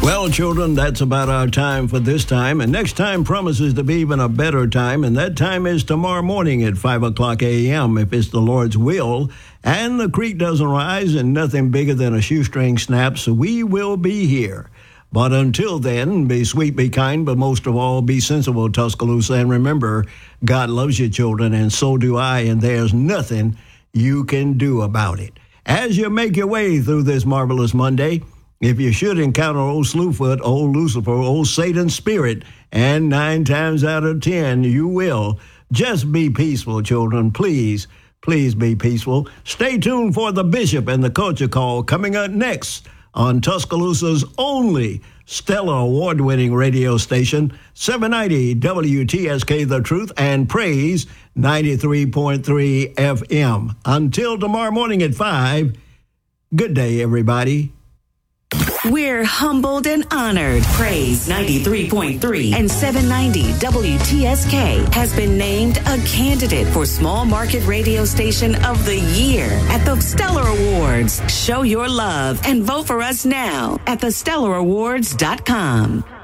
Well, children, that's about our time for this time. And next time promises to be even a better time. And that time is tomorrow morning at 5 o'clock a.m. if it's the Lord's will. And the creek doesn't rise and nothing bigger than a shoestring snaps, we will be here. But until then, be sweet, be kind, but most of all, be sensible, Tuscaloosa. And remember, God loves you, children, and so do I. And there's nothing you can do about it. As you make your way through this marvelous Monday, if you should encounter old Slewfoot, old Lucifer, old Satan's spirit, and 9 times out of 10, you will, just be peaceful, children. Please, please be peaceful. Stay tuned for the Bishop and the Culture Call coming up next on Tuscaloosa's only Stellar Award-winning radio station, 790 WTSK The Truth and Praise 93.3 FM. Until tomorrow morning at 5, good day, everybody. We're humbled and honored. Praise 93.3 and 790 WTSK has been named a candidate for Small Market Radio Station of the Year at the Stellar Awards. Show your love and vote for us now at thestellarawards.com.